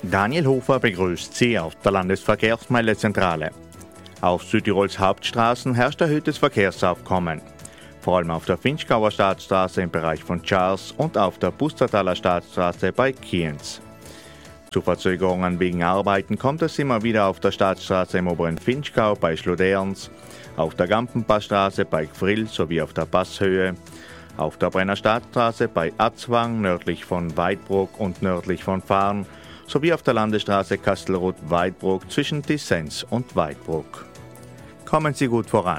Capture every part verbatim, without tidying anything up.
Daniel Hofer begrüßt Sie auf der Landesverkehrsmeldezentrale. Auf Südtirols Hauptstraßen herrscht erhöhtes Verkehrsaufkommen. Vor allem auf der Finchgauer Staatsstraße im Bereich von Charles und auf der Pustertaler Staatsstraße bei Kienz. Zu Verzögerungen wegen Arbeiten kommt es immer wieder auf der Staatsstraße im oberen Finchgau bei Schloderns, auf der Gampenpassstraße bei Gfrill sowie auf der Passhöhe, auf der Brenner Stadtstraße bei Atzwang nördlich von Weidbruck und nördlich von Farn sowie auf der Landesstraße Kastelruth-Weidbruck zwischen Dissens und Weidbruck. Kommen Sie gut voran.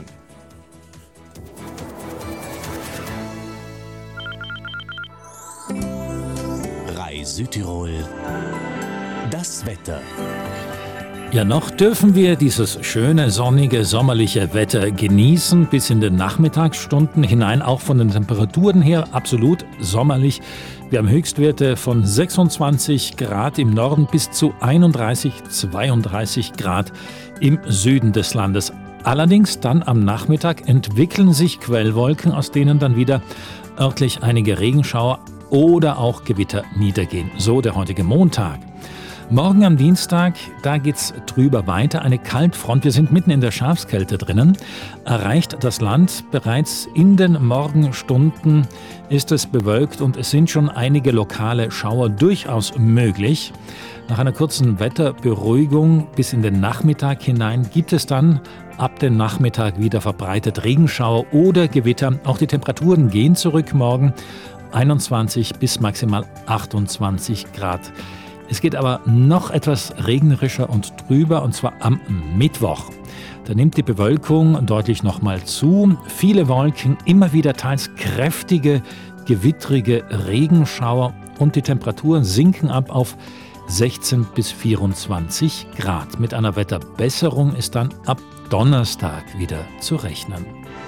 Rai Südtirol, das Wetter. Ja, noch dürfen wir dieses schöne, sonnige, sommerliche Wetter genießen, bis in den Nachmittagsstunden hinein, auch von den Temperaturen her absolut sommerlich. Wir haben Höchstwerte von sechsundzwanzig Grad im Norden bis zu einunddreißig, zweiunddreißig Grad im Süden des Landes. Allerdings dann am Nachmittag entwickeln sich Quellwolken, aus denen dann wieder örtlich einige Regenschauer oder auch Gewitter niedergehen. So der heutige Montag. Morgen am Dienstag, da geht's drüber weiter. Eine Kaltfront, wir sind mitten in der Schafskälte drinnen, erreicht das Land. Bereits in den Morgenstunden ist es bewölkt und es sind schon einige lokale Schauer durchaus möglich. Nach einer kurzen Wetterberuhigung bis in den Nachmittag hinein gibt es dann ab dem Nachmittag wieder verbreitet Regenschauer oder Gewitter. Auch die Temperaturen gehen zurück morgen, einundzwanzig bis maximal achtundzwanzig Grad. Es geht aber noch etwas regnerischer und trüber, und zwar am Mittwoch. Da nimmt die Bewölkung deutlich nochmal zu. Viele Wolken, immer wieder teils kräftige, gewittrige Regenschauer und die Temperaturen sinken ab auf sechzehn bis vierundzwanzig Grad. Mit einer Wetterbesserung ist dann ab Donnerstag wieder zu rechnen.